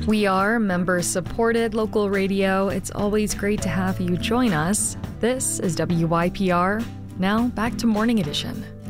We are member-supported local radio. It's always great to have you join us. This is WYPR. Now back to Morning Edition.